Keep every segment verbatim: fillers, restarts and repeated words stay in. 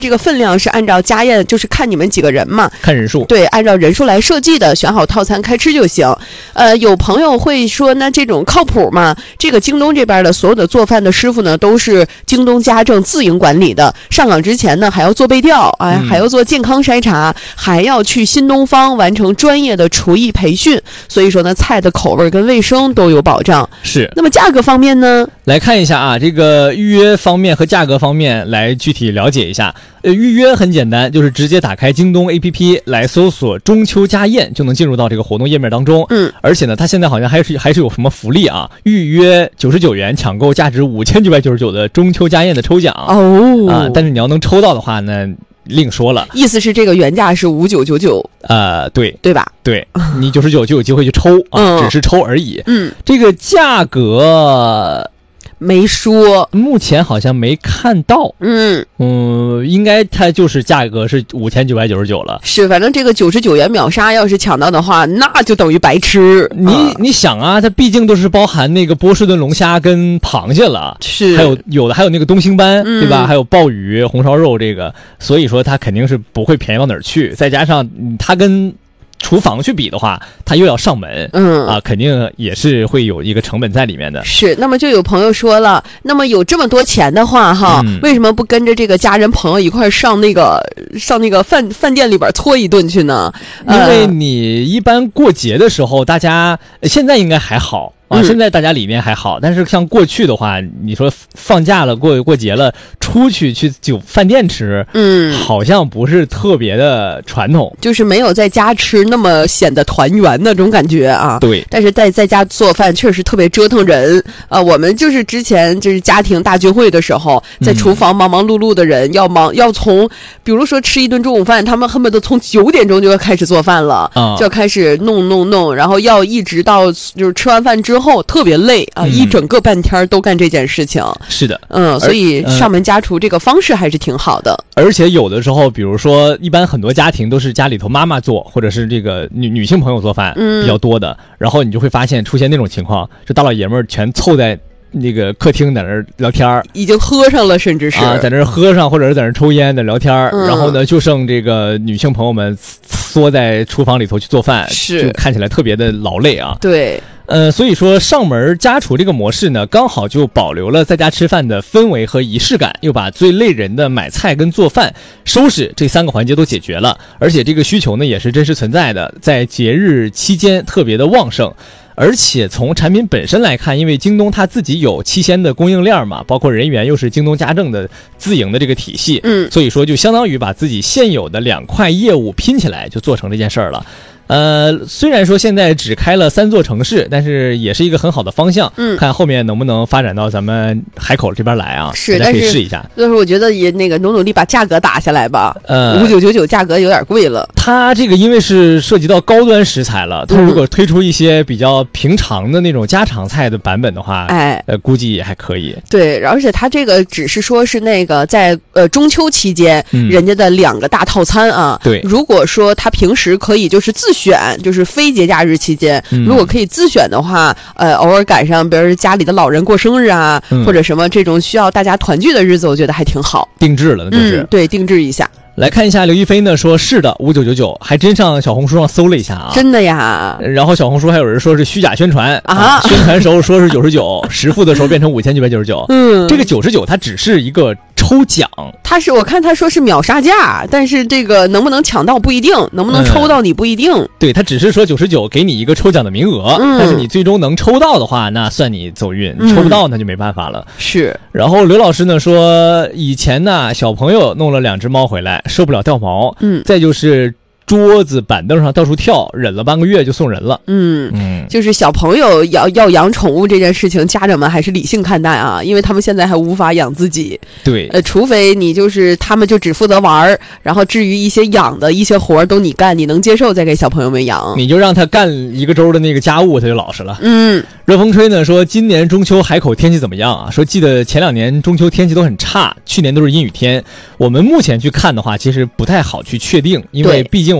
这个分量是按照家宴，就是看你们几个人嘛， 看人数， 对，按照人数来设计的，选好套餐开吃就行。呃，有朋友会说，那这种靠谱吗？这个京东这边的所有的做饭的师傅呢，都是京东家政自营管理的。上岗之前呢，还要做背调，哎， 嗯、 还要做健康筛查，还要去新东方完成专业的厨艺培训。所以说呢，菜的口味跟卫生都有保障。 是。 那么价格方面呢？ 来看一下啊，这个预约方面和价格方面来具体了解一下。呃，预约很简单，就是直接打开京东 A P P 来搜索中秋家宴，就能进入到这个活动页面当中。 嗯， 而且呢，它现在好像还是还是有什么福利啊？预约九十九元抢购价值五千九百九十九的中秋家宴的抽奖哦啊！但是你要能抽到的话呢，另说了。 意思是这个原价是五九九九， 呃，对对吧？ 对，你九十九就有机会去抽啊， 嗯、 只是抽而已。 嗯， 这个价格。 没说， 目前好像没看到。 嗯嗯，应该它就是价格是五千九百九十九了。 是，反正这个九十九元秒杀，要是抢到的话，那就等于白吃。 你、 啊、 你想啊，它毕竟都是包含那个波士顿龙虾跟螃蟹了， 是， 还有有的还有那个东星斑， 嗯、 对吧？还有鲍鱼、红烧肉，这个，所以说它肯定是不会便宜到哪儿去。再加上它跟厨房去比的话，它又要上门， 嗯啊，肯定也是会有一个成本在里面的。 是，那么就有朋友说了，那么有这么多钱的话，哈、 嗯， 为什么不跟着这个家人朋友一块上那个上那个饭饭店里边搓一顿去呢？ 因为你一般过节的时候，大家现在应该还好。啊， 嗯、 现在大家里面还好，但是像过去的话，你说放假了、过过节了，出去去酒饭店吃， 嗯， 好像不是特别的传统， 就是没有在家吃那么显得团圆那种感觉啊。 对， 但是在在家做饭确实特别折腾人啊、呃。我们就是之前就是家庭大聚会的时候，在厨房忙忙碌碌的人，嗯、要忙要从，比如说吃一顿中午饭，他们恨不得从九点钟就要开始做饭了， 啊、 就要开始弄弄弄，然后要一直到就是吃完饭之后。后特别累啊、嗯，一整个半天都干这件事情。 是的， 嗯，所以上门家厨这个方式还是挺好的。 而且有的时候，比如说，一般很多家庭都是家里头妈妈做，或者是这个女女性朋友做饭比较多的，嗯、然后你就会发现出现那种情况，就大老爷们儿全凑在那个客厅在那儿聊天， 已经喝上了，甚至是啊，在那儿喝上，或者是在那儿抽烟的聊天、嗯，然后呢，就剩这个女性朋友们缩在厨房里头去做饭， 是就看起来特别的劳累啊。 对。 呃，所以说上门家厨这个模式呢，刚好就保留了在家吃饭的氛围和仪式感，又把最累人的买菜跟做饭、收拾这三个环节都解决了，而且这个需求呢也是真实存在的，在节日期间特别的旺盛。而且从产品本身来看，因为京东它自己有期鲜的供应链嘛，包括人员又是京东家政的自营的这个体系， 嗯， 所以说就相当于把自己现有的两块业务拼起来，就做成这件事儿了。呃，虽然说现在只开了三座城市，但是也是一个很好的方向。 嗯， 看后面能不能发展到咱们海口这边来啊？ 是， 大家可以试一下。 但是我觉得也那个努努力把价格打下来吧。 呃， 五九九九价格有点贵了。 它这个因为是涉及到高端食材了，它如果推出一些比较平常的那种家常菜的版本的话， 哎， 呃，估计也还可以。 对，而且它这个只是说是那个在呃中秋期间、 嗯、 人家的两个大套餐啊。 对， 如果说他平时可以就是自选，就是非节假日期间、 嗯， 如果可以自选的话，呃，偶尔赶上比如家里的老人过生日啊、 嗯， 或者什么这种需要大家团聚的日子，我觉得还挺好。 定制了，那就是、 嗯、对，定制一下。 来看一下刘亦菲呢，说是的，五九九九，还真上小红书上搜了一下啊， 真的呀。 然后小红书还有人说是虚假宣传啊， 啊宣传时候说是九十九，实付的时候变成五千九百九十九。 嗯， 这个九十九它只是一个抽奖， 他是我看他说是秒杀价，但是这个能不能抢到不一定，能不能抽到你不一定。 嗯、对，他只是说九十九给你一个抽奖的名额、 嗯， 但是你最终能抽到的话，那算你走运；你抽不到那就没办法了。 是。 然后刘老师呢说，以前呢小朋友弄了两只猫回来，受不了掉毛， 嗯， 再就是桌子板凳上到处跳，忍了半个月就送人了。 嗯嗯， 就是小朋友要要养宠物这件事情，家长们还是理性看待啊，因为他们现在还无法养自己。 对， 呃，除非你就是他们就只负责玩，然后至于一些养的一些活儿都你干，你能接受再给小朋友们养， 你就让他干一个周的那个家务，他就老实了。 嗯， 热风吹呢说，今年中秋海口天气怎么样啊？说记得前两年中秋天气都很差，去年都是阴雨天。我们目前去看的话，其实不太好去确定，因为毕竟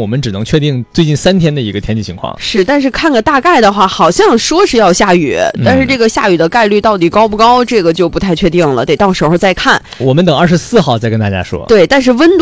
我们只能确定最近三天的一个天气情况。 是，但是看个大概的话，好像说是要下雨， 嗯、 但是这个下雨的概率到底高不高，这个就不太确定了，得到时候再看。 我们等二十四号再跟大家说。 对，但是温度